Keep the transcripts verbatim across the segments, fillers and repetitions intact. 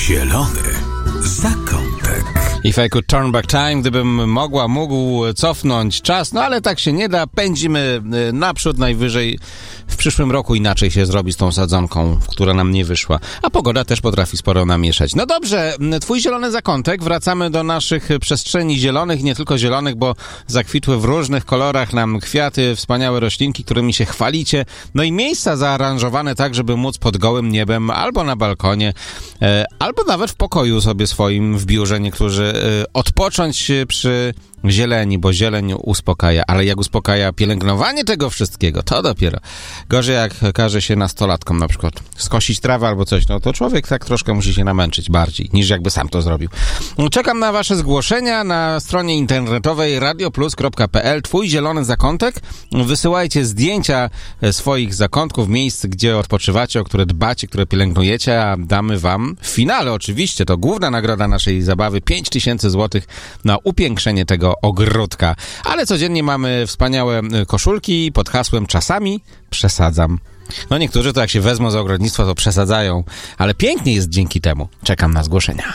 Zielony zakątek. If I could turn back time, gdybym mogła, mógł cofnąć czas, no ale tak się nie da, pędzimy naprzód, najwyżej w przyszłym roku inaczej się zrobi z tą sadzonką, która nam nie wyszła. A pogoda też potrafi sporo namieszać. No dobrze, twój zielony zakątek, wracamy do naszych przestrzeni zielonych, nie tylko zielonych, bo zakwitły w różnych kolorach nam kwiaty, wspaniałe roślinki, którymi się chwalicie, no i miejsca zaaranżowane tak, żeby móc pod gołym niebem, albo na balkonie, e, albo nawet w pokoju sobie swoim w biurze niektórzy e, odpocząć przy zieleni, bo zieleń uspokaja, ale jak uspokaja pielęgnowanie tego wszystkiego, to dopiero. Gorzej jak każe się nastolatkom na przykład skosić trawę albo coś, no to człowiek tak troszkę musi się namęczyć bardziej, niż jakby sam to zrobił. Czekam na wasze zgłoszenia na stronie internetowej radio plus kropka p l. Twój zielony zakątek. Wysyłajcie zdjęcia swoich zakątków, miejsc, gdzie odpoczywacie, o które dbacie, które pielęgnujecie, a damy wam w finale oczywiście, to główna nagroda naszej zabawy, pięć tysięcy złotych na upiększenie tego ogródka. Ale codziennie mamy wspaniałe koszulki pod hasłem czasami przesadzam. No niektórzy to jak się wezmą za ogrodnictwo, to przesadzają, ale pięknie jest dzięki temu. Czekam na zgłoszenia.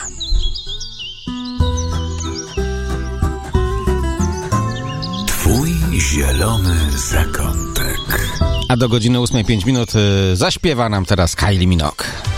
Twój zielony zakątek. A do godziny ósmej pięć minut zaśpiewa nam teraz Kylie Minogue.